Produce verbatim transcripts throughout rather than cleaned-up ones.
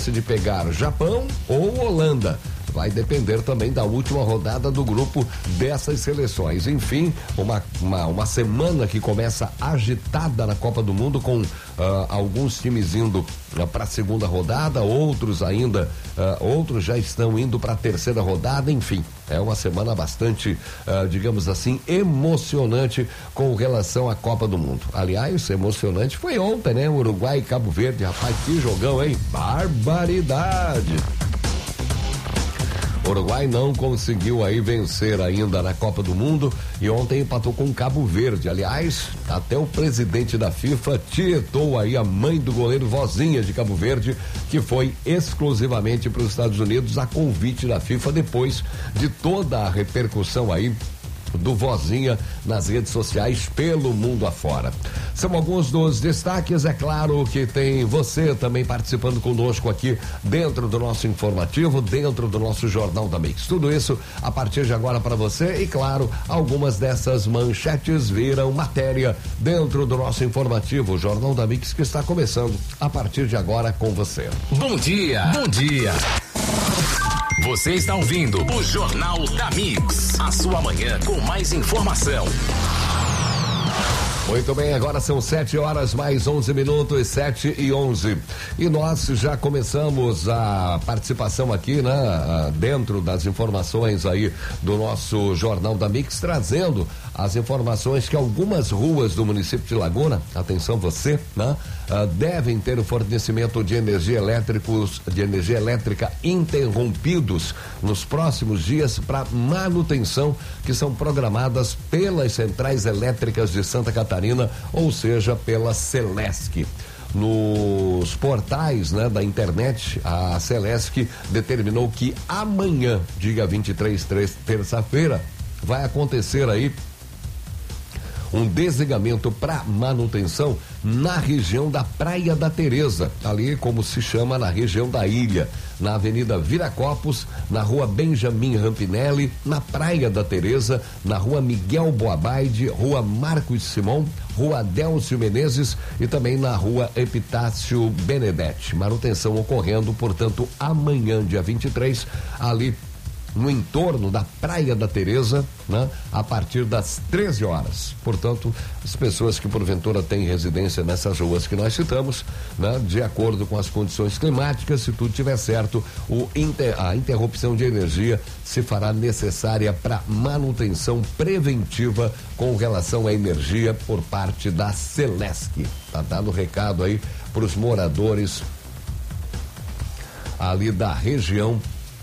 chance de pegar Japão ou Holanda. Vai depender também da última rodada do grupo dessas seleções. Enfim, uma, uma, uma semana que começa agitada na Copa do Mundo, com uh, alguns times indo uh, para a segunda rodada, outros ainda, uh, outros já estão indo para a terceira rodada. Enfim, é uma semana bastante, uh, digamos assim, emocionante com relação à Copa do Mundo. Aliás, emocionante foi ontem, né? Uruguai e Cabo Verde, rapaz, que jogão, hein? Barbaridade! O Uruguai não conseguiu aí vencer ainda na Copa do Mundo e ontem empatou com Cabo Verde. Aliás, até o presidente da FIFA tietou aí a mãe do goleiro Vozinha de Cabo Verde, que foi exclusivamente para os Estados Unidos a convite da FIFA, depois de toda a repercussão aí do Vozinha nas redes sociais pelo mundo afora. São alguns dos destaques, é claro que tem você também participando conosco aqui dentro do nosso informativo, dentro do nosso Jornal da Mix. Tudo isso a partir de agora para você e, claro, algumas dessas manchetes viram matéria dentro do nosso informativo, o Jornal da Mix, que está começando a partir de agora com você. Bom dia, bom dia. Você está ouvindo o Jornal da Mix, a sua manhã com mais informação. Muito bem, agora são sete horas mais onze minutos, sete e onze. E nós já começamos a participação aqui, né? Dentro das informações aí do nosso Jornal da Mix, trazendo as informações que algumas ruas do município de Laguna, atenção você, né? Uh, devem ter o fornecimento de energia elétricos, de energia elétrica interrompidos nos próximos dias para manutenção, que são programadas pelas centrais elétricas de Santa Catarina, ou seja, pela Celesc. Nos portais, né, da internet, a Celesc determinou que amanhã, dia vinte e três, terça-feira, vai acontecer aí um desligamento para manutenção na região da Praia da Tereza, ali como se chama na região da ilha, na Avenida Viracopos, na Rua Benjamin Rampinelli, na Praia da Tereza, na Rua Miguel Boabaide, Rua Marcos Simão, Rua Adélcio Menezes e também na Rua Epitácio Benedetti. Manutenção ocorrendo, portanto, amanhã, dia vinte e três, ali no entorno da Praia da Tereza, né? A partir das treze horas. Portanto, as pessoas que porventura têm residência nessas ruas que nós citamos, né? De acordo com as condições climáticas, se tudo estiver certo, o inter, a interrupção de energia se fará necessária para manutenção preventiva com relação à energia por parte da Celesc. Tá dado o recado aí para os moradores ali da região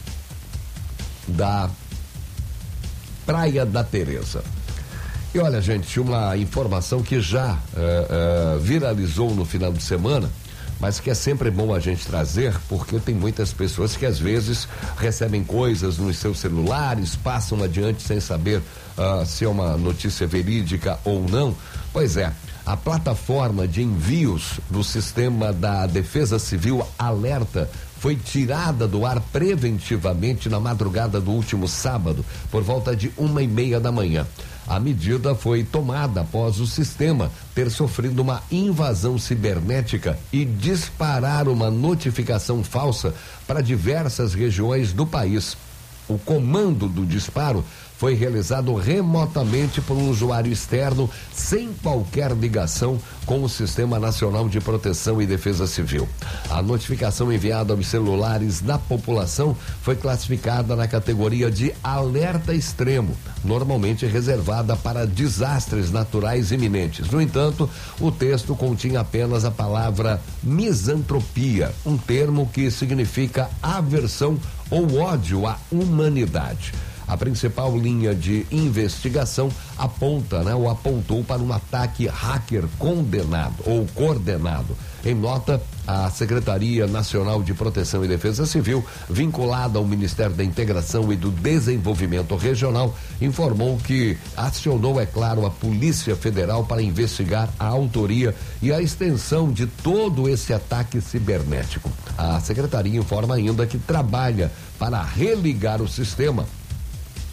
da Praia da Tereza. E olha, gente, uma informação que já uh, uh, viralizou no final de semana, mas que é sempre bom a gente trazer, porque tem muitas pessoas que às vezes recebem coisas nos seus celulares, passam adiante sem saber uh, se é uma notícia verídica ou não. Pois é, a plataforma de envios do sistema da Defesa Civil Alerta foi tirada do ar preventivamente na madrugada do último sábado, por volta de uma e meia da manhã. A medida foi tomada após o sistema ter sofrido uma invasão cibernética e disparar uma notificação falsa para diversas regiões do país. O comando do disparo foi realizado remotamente por um usuário externo, sem qualquer ligação com o Sistema Nacional de Proteção e Defesa Civil. A notificação enviada aos celulares da população foi classificada na categoria de alerta extremo, normalmente reservada para desastres naturais iminentes. No entanto, o texto continha apenas a palavra misantropia, um termo que significa aversão ou ódio à humanidade. A principal linha de investigação aponta, né, ou apontou para um ataque hacker condenado ou coordenado. Em nota, a Secretaria Nacional de Proteção e Defesa Civil, vinculada ao Ministério da Integração e do Desenvolvimento Regional, informou que acionou, é claro, a Polícia Federal para investigar a autoria e a extensão de todo esse ataque cibernético. A Secretaria informa ainda que trabalha para religar o sistema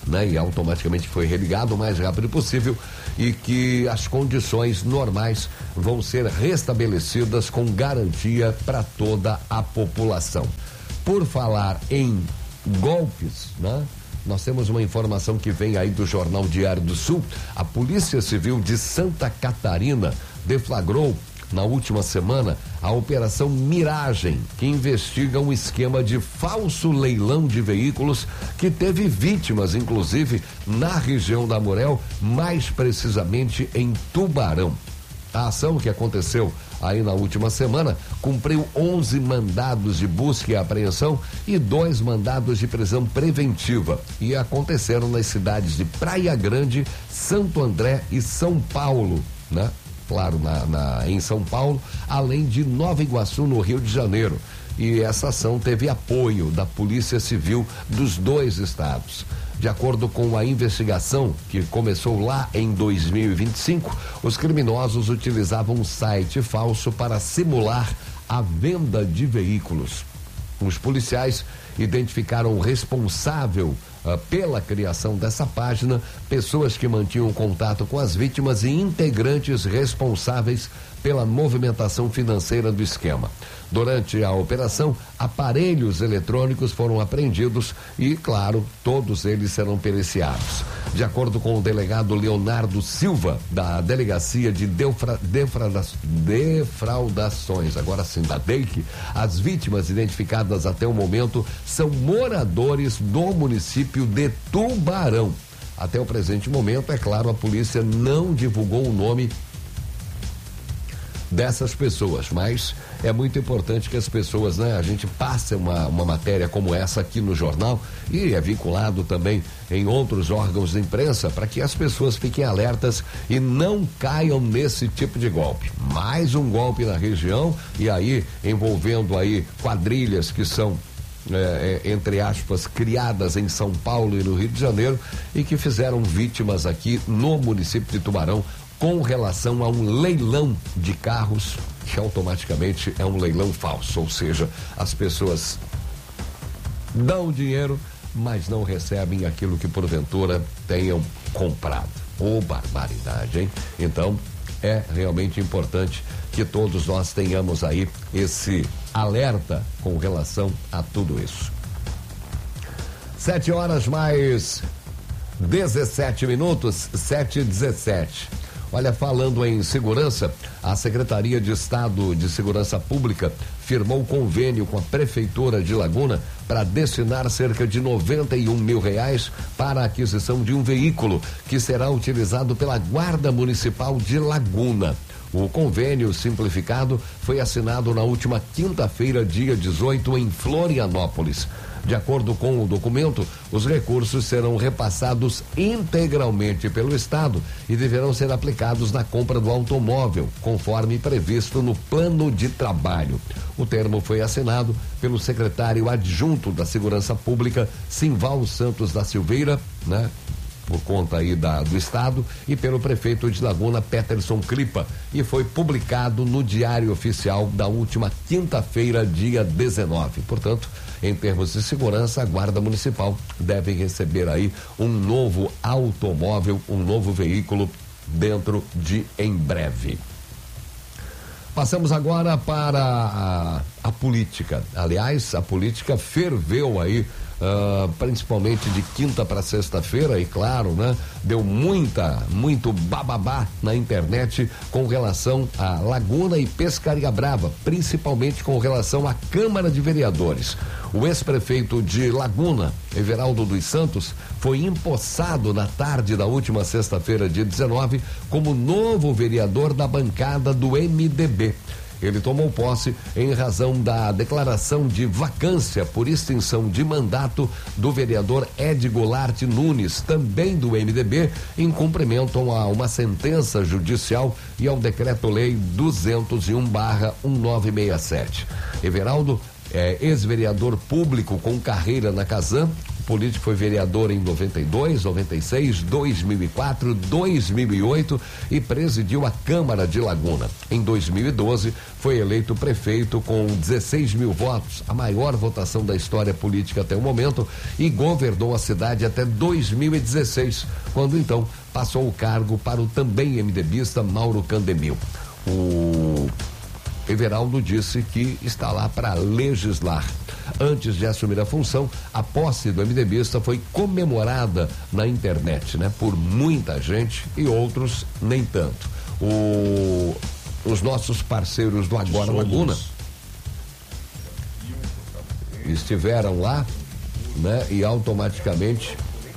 né? E automaticamente foi religado o mais rápido possível e que as condições normais vão ser restabelecidas com garantia para toda a população. Por falar em golpes, né? Nós temos uma informação que vem aí do Jornal Diário do Sul. A Polícia Civil de Santa Catarina deflagrou na última semana a Operação Miragem, que investiga um esquema de falso leilão de veículos que teve vítimas, inclusive, na região da Murel, mais precisamente em Tubarão. A ação que aconteceu aí na última semana cumpriu onze mandados de busca e apreensão e dois mandados de prisão preventiva e aconteceram nas cidades de Praia Grande, Santo André e São Paulo, né? Claro, na, na, em São Paulo, além de Nova Iguaçu, no Rio de Janeiro. E essa ação teve apoio da Polícia Civil dos dois estados. De acordo com a investigação, que começou lá em dois mil e vinte e cinco, os criminosos utilizavam um site falso para simular a venda de veículos. Os policiais identificaram o responsável uh, pela criação dessa página, pessoas que mantinham contato com as vítimas e integrantes responsáveis pela movimentação financeira do esquema. Durante a operação, aparelhos eletrônicos foram apreendidos e, claro, todos eles serão periciados. De acordo com o delegado Leonardo Silva, da Delegacia de Defra, Defrauda, Defraudações, agora sim, da D E I C, as vítimas identificadas até o momento são moradores do município de Tubarão. Até o presente momento, é claro, a polícia não divulgou o nome dessas pessoas, mas é muito importante que as pessoas, né, a gente passe uma, uma matéria como essa aqui no jornal e é vinculado também em outros órgãos de imprensa para que as pessoas fiquem alertas e não caiam nesse tipo de golpe. Mais um golpe na região e aí envolvendo aí quadrilhas que são É, é, entre aspas, criadas em São Paulo e no Rio de Janeiro e que fizeram vítimas aqui no município de Tubarão com relação a um leilão de carros que automaticamente é um leilão falso, ou seja, as pessoas dão dinheiro, mas não recebem aquilo que porventura tenham comprado. Ô, barbaridade, hein? Então, é realmente importante que todos nós tenhamos aí esse alerta com relação a tudo isso. Sete horas mais dezessete minutos, sete e dezessete. Olha, falando em segurança, a Secretaria de Estado de Segurança Pública firmou convênio com a Prefeitura de Laguna para destinar cerca de noventa e um mil reais para a aquisição de um veículo que será utilizado pela Guarda Municipal de Laguna. O convênio simplificado foi assinado na última quinta-feira, dia dezoito, em Florianópolis. De acordo com o documento, os recursos serão repassados integralmente pelo Estado e deverão ser aplicados na compra do automóvel, conforme previsto no plano de trabalho. O termo foi assinado pelo secretário adjunto da Segurança Pública, Simval Santos da Silveira, né? Por conta aí da, do estado, e pelo prefeito de Laguna, Peterson Cripa, e foi publicado no Diário Oficial da última quinta-feira, dia dezenove. Portanto, em termos de segurança, a Guarda Municipal deve receber aí um novo automóvel, um novo veículo dentro de em breve. Passamos agora para a, a política. Aliás, a política ferveu aí, uh, principalmente de quinta para sexta-feira, e claro, né? Deu muita, muito bababá na internet com relação a Laguna e Pescaria Brava, principalmente com relação à Câmara de Vereadores. O ex-prefeito de Laguna, Everaldo dos Santos, foi empossado na tarde da última sexta-feira, dia dezenove, como novo vereador da bancada do M D B. Ele tomou posse em razão da declaração de vacância por extinção de mandato do vereador Ed Goulart Nunes, também do M D B, em cumprimento a uma sentença judicial e ao decreto-lei duzentos e um barra mil novecentos e sessenta e sete. Everaldo é ex-vereador público com carreira na Casan, político, foi vereador em noventa e dois, noventa e seis, dois mil e quatro, dois mil e oito e presidiu a Câmara de Laguna. Em dois mil e doze, foi eleito prefeito com dezesseis mil votos, a maior votação da história política até o momento, e governou a cidade até dois mil e dezesseis, quando então passou o cargo para o também MDBista Mauro Candemil. O Everaldo disse que está lá para legislar. Antes de assumir a função, a posse do MDBista foi comemorada na internet, né? Por muita gente e outros nem tanto. O, os nossos parceiros do Agora Laguna estiveram lá, né? E automaticamente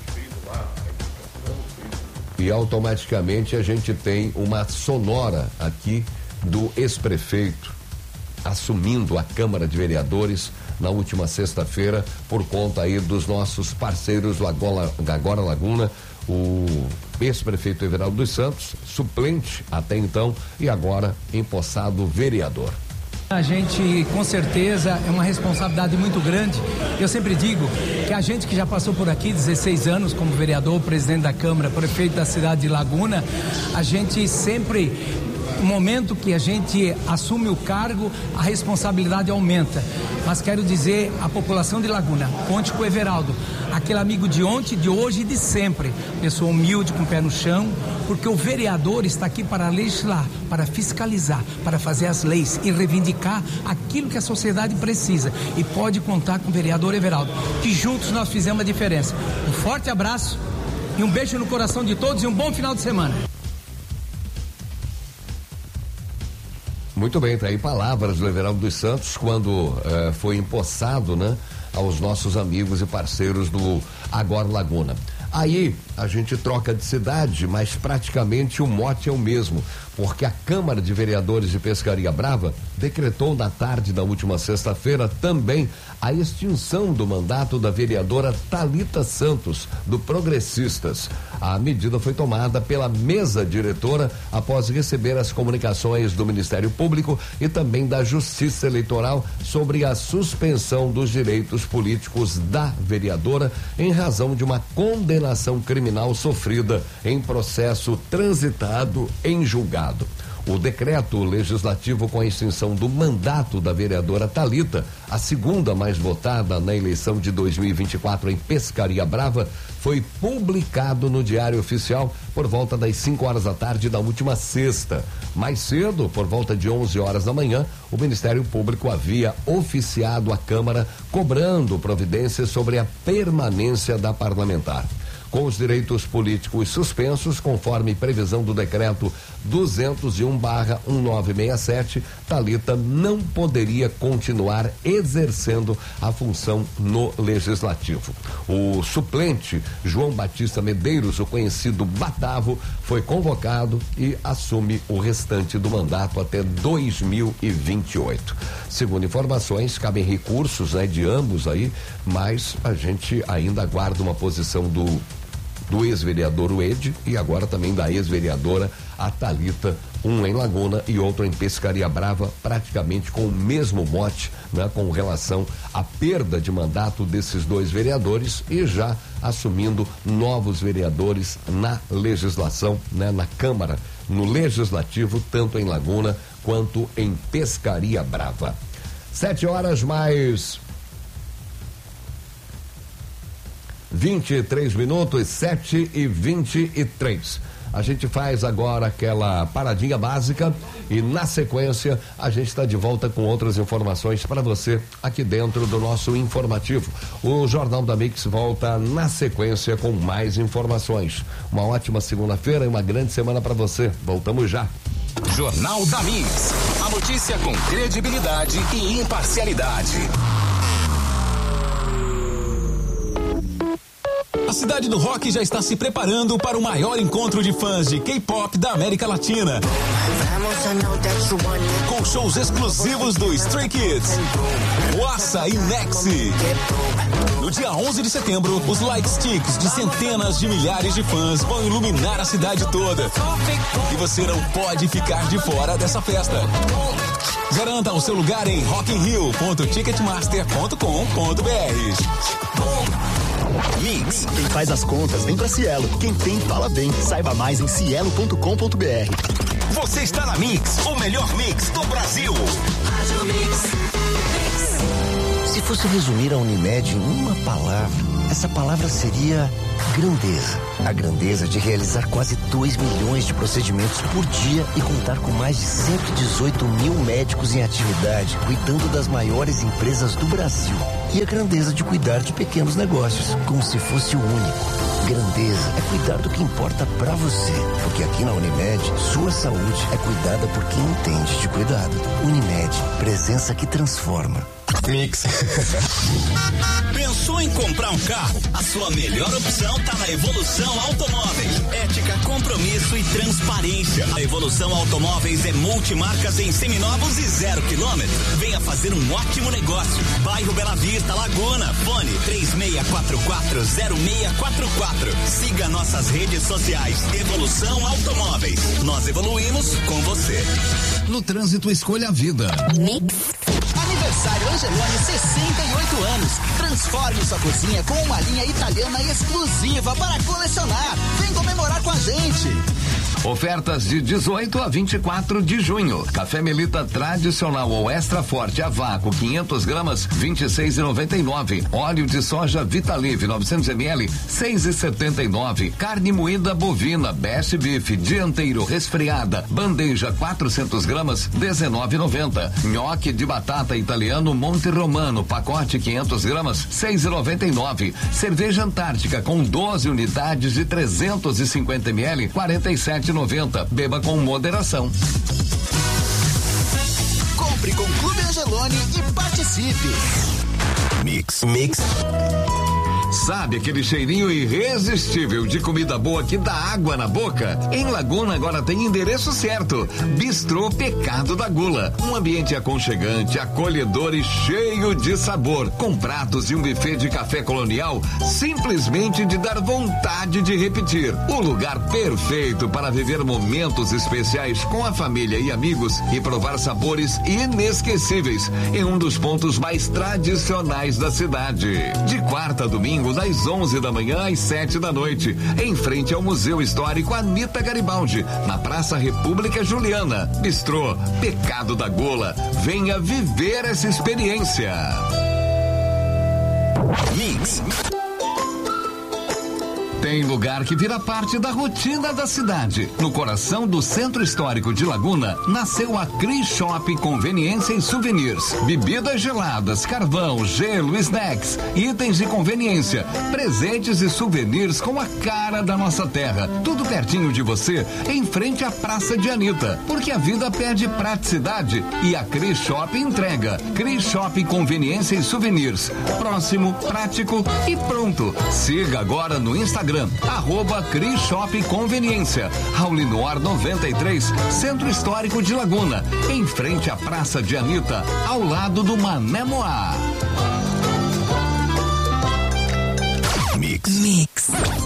e automaticamente a gente tem uma sonora aqui do ex-prefeito assumindo a Câmara de Vereadores na última sexta-feira, por conta aí dos nossos parceiros do Agora, Agora Laguna, o ex-prefeito Everaldo dos Santos, suplente até então e agora empossado vereador. A gente, com certeza, é uma responsabilidade muito grande. Eu sempre digo que a gente que já passou por aqui dezesseis anos como vereador, presidente da Câmara, prefeito da cidade de Laguna, a gente sempre, no momento que a gente assume o cargo, a responsabilidade aumenta. Mas quero dizer à população de Laguna, conte com o Everaldo, aquele amigo de ontem, de hoje e de sempre, pessoa humilde, com o pé no chão, porque o vereador está aqui para legislar, para fiscalizar, para fazer as leis e reivindicar aquilo que a sociedade precisa. E pode contar com o vereador Everaldo, que juntos nós fizemos a diferença. Um forte abraço e um beijo no coração de todos e um bom final de semana. Muito bem, tá aí palavras do Everaldo dos Santos quando eh, foi empossado, né, aos nossos amigos e parceiros do Agora Laguna. Aí a gente troca de cidade, mas praticamente o mote é o mesmo, porque a Câmara de Vereadores de Pescaria Brava decretou na tarde da última sexta-feira também a extinção do mandato da vereadora Thalita Santos, do Progressistas. A medida foi tomada pela mesa diretora após receber as comunicações do Ministério Público e também da Justiça Eleitoral sobre a suspensão dos direitos políticos da vereadora em razão de uma condenação criminal sofrida em processo transitado em julgado. O decreto legislativo com a extinção do mandato da vereadora Thalita, a segunda mais votada na eleição de dois mil e vinte e quatro em Pescaria Brava, foi publicado no Diário Oficial por volta das cinco horas da tarde da última sexta. Mais cedo, por volta de onze horas da manhã, o Ministério Público havia oficiado a Câmara cobrando providências sobre a permanência da parlamentar. Com os direitos políticos suspensos, conforme previsão do decreto duzentos e um barra mil novecentos e sessenta e sete, Thalita não poderia continuar exercendo a função no Legislativo. O suplente João Batista Medeiros, o conhecido Batavo, foi convocado e assume o restante do mandato até dois mil e vinte e oito. Segundo informações, cabem recursos, né, de ambos aí, mas a gente ainda aguarda uma posição do do ex-vereador Ued e agora também da ex-vereadora a Thalita, um em Laguna e outro em Pescaria Brava, praticamente com o mesmo mote, né, com relação à perda de mandato desses dois vereadores e já assumindo novos vereadores na legislação, né, na Câmara, no Legislativo, tanto em Laguna quanto em Pescaria Brava. Sete horas mais vinte e três minutos, sete e vinte e três. A gente faz agora aquela paradinha básica e na sequência a gente está de volta com outras informações para você aqui dentro do nosso informativo. O Jornal da Mix volta na sequência com mais informações. Uma ótima segunda-feira e uma grande semana para você. Voltamos já. Jornal da Mix. A notícia com credibilidade e imparcialidade. A cidade do rock já está se preparando para o maior encontro de fãs de K-pop da América Latina. Com shows exclusivos do Stray Kids, Wassa e Nexi. No dia onze de setembro, os light sticks de centenas de milhares de fãs vão iluminar a cidade toda. E você não pode ficar de fora dessa festa. Garanta o seu lugar em rock in rio ponto ticketmaster ponto com ponto br. Mix. Quem faz as contas vem pra Cielo. Quem tem, fala bem. Saiba mais em cielo ponto com ponto br. Você está na Mix, o melhor mix do Brasil. Se fosse resumir a Unimed em uma palavra, essa palavra seria grandeza. A grandeza de realizar quase dois milhões de procedimentos por dia e contar com mais de cento e dezoito mil médicos em atividade, cuidando das maiores empresas do Brasil. E a grandeza de cuidar de pequenos negócios, como se fosse o único. Grandeza é cuidar do que importa pra você, porque aqui na Unimed, sua saúde é cuidada por quem entende de cuidado. Unimed, presença que transforma. Mix. Pensou em comprar um carro? A sua melhor opção tá na Evolução Automóveis. Ética, compromisso e transparência. A Evolução Automóveis é multimarcas em seminovos e zero quilômetro. Venha fazer um ótimo negócio. Bairro Bela Vista, Laguna. Fone três seis quatro quatro zero seis quatro quatro. Siga nossas redes sociais. Evolução Automóveis. Nós evoluímos com você. No trânsito, escolha a vida. Mix. Aniversário Angeloni, sessenta e oito anos. Transforme sua cozinha com uma linha italiana exclusiva para colecionar. Vem comemorar com a gente. Ofertas de dezoito a vinte e quatro de junho. Café Melita tradicional ou extra forte a vácuo quinhentas gramas, vinte e seis reais e noventa e nove. Óleo de soja Vitalive novecentos mililitros, seis reais e setenta e nove. Carne moída bovina Best Beef dianteiro resfriada, bandeja quatrocentas gramas, dezenove reais e noventa. Nhoque de batata italiano Monte Romano, pacote quinhentas gramas, seis reais e noventa e nove. Cerveja Antártica com doze unidades de trezentos e cinquenta mililitros, quarenta e sete reais e noventa. Beba com moderação. Compre com Clube Angeloni e participe. Mix. Mix. Sabe aquele cheirinho irresistível de comida boa que dá água na boca? Em Laguna agora tem endereço certo. Bistrô Pecado da Gula. Um ambiente aconchegante, acolhedor e cheio de sabor. Com pratos e um buffet de café colonial, simplesmente de dar vontade de repetir. O lugar perfeito para viver momentos especiais com a família e amigos e provar sabores inesquecíveis em um dos pontos mais tradicionais da cidade. De quarta a domingo, das onze da manhã às sete da noite, em frente ao Museu Histórico Anita Garibaldi, na Praça República Juliana. Bistrô Pecado da Gula. Venha viver essa experiência. Mix. Tem lugar que vira parte da rotina da cidade. No coração do Centro Histórico de Laguna, nasceu a Cris Shop Conveniência e Souvenirs. Bebidas geladas, carvão, gelo, snacks, itens de conveniência, presentes e souvenirs com a cara da nossa terra. Tudo pertinho de você, em frente à Praça de Anita. Porque a vida pede praticidade e a Cris Shop entrega. Cris Shop Conveniência e Souvenirs. Próximo, prático e pronto. Siga agora no Instagram. Arroba Cris Shop Conveniência, Raulinoar noventa e três, Centro Histórico de Laguna, em frente à Praça de Anita, ao lado do Mané Moá. Mix. Mix.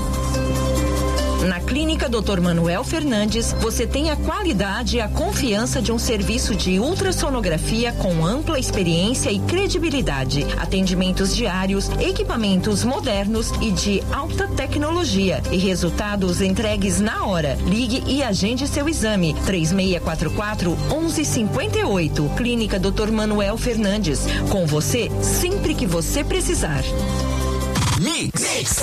Na Clínica doutor Manuel Fernandes, você tem a qualidade e a confiança de um serviço de ultrassonografia com ampla experiência e credibilidade. Atendimentos diários, equipamentos modernos e de alta tecnologia e resultados entregues na hora. Ligue e agende seu exame. três seis quatro quatro, um um cinco oito. Clínica doutor Manuel Fernandes. Com você, sempre que você precisar. Mix. Mix.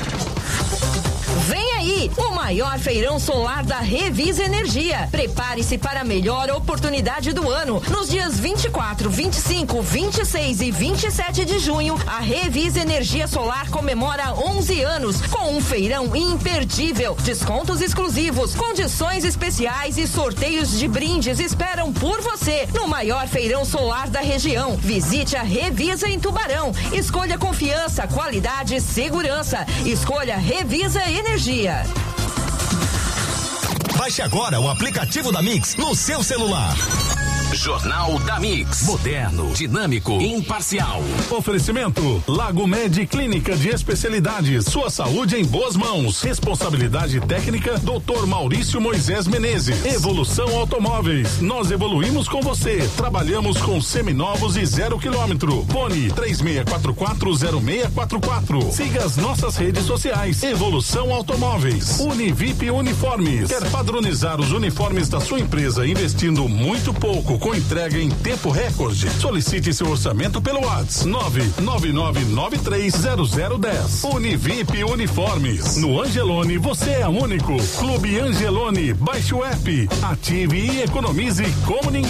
Vem aí, o maior feirão solar da Revisa Energia. Prepare-se para a melhor oportunidade do ano. Nos dias vinte e quatro, vinte e cinco, vinte e seis e vinte e sete de junho, a Revisa Energia Solar comemora onze anos com um feirão imperdível. Descontos exclusivos, condições especiais e sorteios de brindes esperam por você no maior feirão solar da região. Visite a Revisa em Tubarão. Escolha confiança, qualidade e segurança. Escolha Revisa Energia. Baixe agora o aplicativo da Mix no seu celular. Jornal da Mix. Moderno, dinâmico, imparcial. Oferecimento Lago Med Clínica de Especialidades. Sua saúde em boas mãos. Responsabilidade técnica doutor Maurício Moisés Menezes. Evolução Automóveis. Nós evoluímos com você. Trabalhamos com seminovos e zero quilômetro. Fone três seis quatro quatro zero seis quatro quatro. Siga as nossas redes sociais. Evolução Automóveis. Univip Uniformes. Quer padronizar os uniformes da sua empresa investindo muito pouco com entrega em tempo recorde? Solicite seu orçamento pelo WhatsApp nove nove nove nove três zero zero um zero. Univip Uniformes. No Angelone você é único. Clube Angelone. Baixe o app, ative e economize como ninguém.